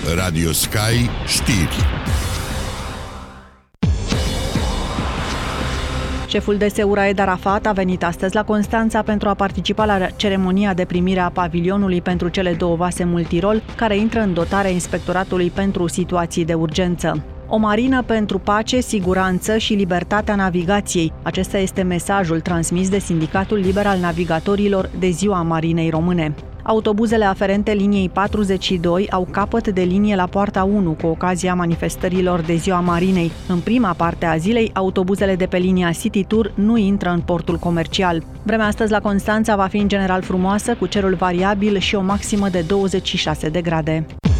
Radio Sky Știri. Șeful DSU Raed Arafat a venit astăzi la Constanța pentru a participa la ceremonia de primire a pavilionului pentru cele două vase multirol, care intră în dotarea Inspectoratului pentru situații de urgență. O marină pentru pace, siguranță și libertatea navigației. Acesta este mesajul transmis de Sindicatul Liber al Navigatorilor de Ziua Marinei Române. Autobuzele aferente liniei 42 au capăt de linie la poarta 1 cu ocazia manifestărilor de Ziua Marinei. În prima parte a zilei, autobuzele de pe linia City Tour nu intră în portul comercial. Vremea astăzi la Constanța va fi în general frumoasă, cu cerul variabil și o maximă de 26 de grade.